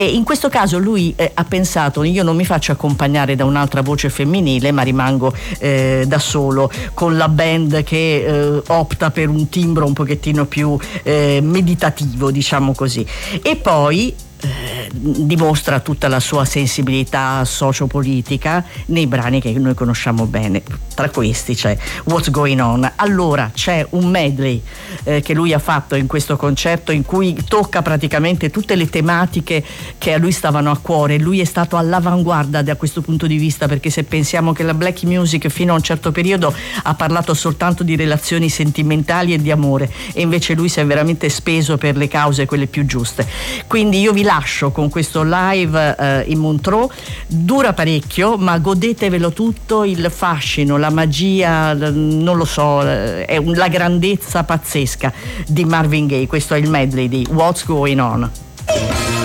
E in questo caso lui ha pensato: io non mi faccio accompagnare da un'altra voce femminile, ma rimango da solo con la band che opta per un timbro un pochettino più meditativo, diciamo così. E poi dimostra tutta la sua sensibilità sociopolitica nei brani che noi conosciamo bene. Tra questi c'è What's Going On. Allora c'è un medley che lui ha fatto in questo concerto, in cui tocca praticamente tutte le tematiche che a lui stavano a cuore. Lui è stato all'avanguardia da questo punto di vista, perché se pensiamo che la black music fino a un certo periodo ha parlato soltanto di relazioni sentimentali e di amore, e invece lui si è veramente speso per le cause quelle più giuste. Quindi io vi lascio con questo live in Montreux. Dura parecchio, ma godetevelo tutto, il fascino, la magia, non lo so, è la grandezza pazzesca di Marvin Gaye. Questo è il medley di What's Going On.